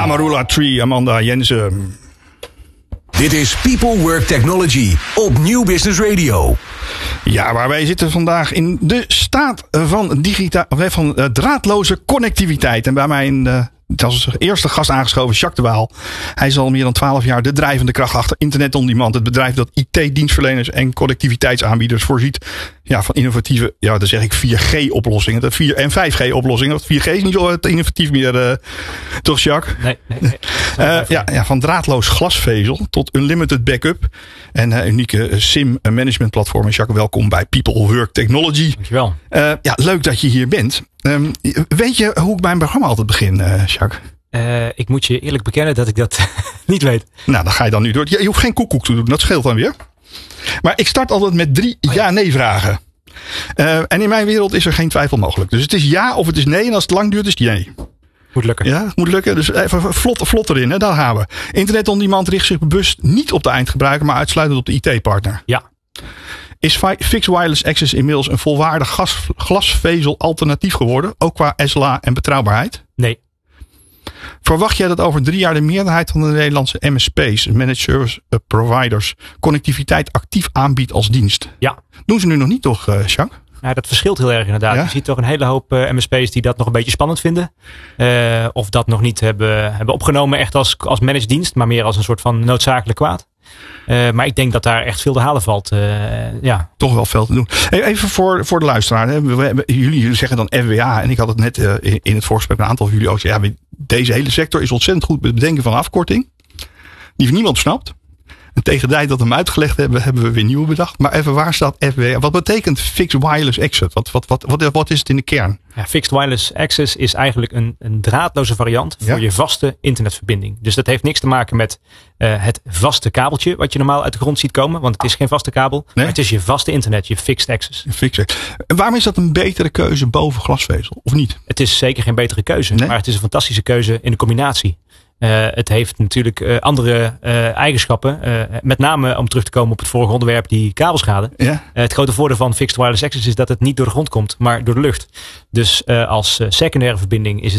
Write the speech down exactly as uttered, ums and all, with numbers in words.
Amarula Tree, Amanda Jensen. Dit is People Work Technology op Nieuw Business Radio. Ja, waar wij zitten vandaag in de staat van, digita- van uh, draadloze connectiviteit. En bij mij in uh, als eerste gast aangeschoven, Jacques de Waal. Hij is al meer dan twaalf jaar de drijvende kracht achter Internet on Demand. Het bedrijf dat I T-dienstverleners en connectiviteitsaanbieders voorziet ja, van innovatieve, ja, dan zeg ik vier G-oplossingen. Dat vier en vijf G-oplossingen. vier G is niet zo innovatief meer, uh, toch Jacques? Nee. nee, nee. Uh, ja, ja, van draadloos glasvezel tot unlimited backup en uh, unieke sim-management platformen. Jacques, welkom bij People Work Technology. Dankjewel. Uh, ja, leuk dat je hier bent. Um, weet je hoe ik mijn programma altijd begin, uh, Jacques? Uh, ik moet je eerlijk bekennen dat ik dat niet weet. Nou, dan ga je dan nu door. Je hoeft geen koekoek te doen, dat scheelt dan weer. Maar ik start altijd met drie oh, ja. ja-nee vragen. Uh, en in mijn wereld is er geen twijfel mogelijk. Dus het is ja of het is nee. En als het lang duurt, is het nee. Moet lukken. Ja, het moet lukken. Dus even vlot, vlot erin. Hè. Daar gaan we. Internet on Demand richt zich bewust niet op de eindgebruiker, maar uitsluitend op de I T-partner. Ja. Is Fixed Wireless Access inmiddels een volwaardig gas, glasvezel alternatief geworden? Ook qua S L A en betrouwbaarheid? Nee. Verwacht jij dat over drie jaar de meerderheid van de Nederlandse M S P's, Managed Service Providers, connectiviteit actief aanbiedt als dienst? Ja. Doen ze nu nog niet toch, uh, Jacques? Nou, dat verschilt heel erg inderdaad. Ja? Je ziet toch een hele hoop uh, M S P's die dat nog een beetje spannend vinden. Uh, of dat nog niet hebben, hebben opgenomen echt als, als managed dienst, maar meer als een soort van noodzakelijk kwaad. Uh, maar ik denk dat daar echt veel te halen valt. Uh, ja. Toch wel veel te doen. Hey, even voor, voor de luisteraar. Hè. We, we, jullie zeggen dan F W A. En ik had het net uh, in, in het voorgesprek een aantal van jullie ook. Ja, deze hele sector is ontzettend goed met het bedenken van afkorting. Die niemand snapt. En tegen de tijd dat we hem uitgelegd hebben, hebben we weer nieuwe bedacht. Maar even, waar staat F W A? Wat betekent Fixed Wireless Access? Wat, wat, wat, wat, wat is het in de kern? Ja, Fixed Wireless Access is eigenlijk een, een draadloze variant voor ja? je vaste internetverbinding. Dus dat heeft niks te maken met uh, het vaste kabeltje wat je normaal uit de grond ziet komen. Want het is geen vaste kabel. Nee? Maar het is je vaste internet, je Fixed Access. Fixed. En waarom is dat een betere keuze boven glasvezel? Of niet? Het is zeker geen betere keuze. Nee? Maar het is een fantastische keuze in de combinatie. Uh, het heeft natuurlijk uh, andere uh, eigenschappen. Uh, met name om terug te komen op het vorige onderwerp, die kabelschade. Ja. Uh, het grote voordeel van Fixed Wireless Access is dat het niet door de grond komt, maar door de lucht. Dus uh, als uh, secundaire verbinding is